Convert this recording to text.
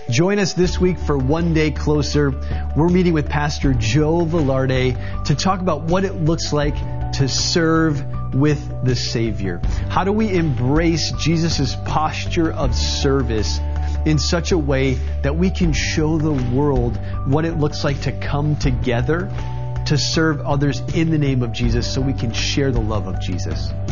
Join us this week for One Day Closer. We're meeting with Pastor Joe Velarde to talk about what it looks like to serve with the Savior. How do we embrace Jesus' posture of service in such a way that we can show the world what it looks like to come together to serve others in the name of Jesus so we can share the love of Jesus?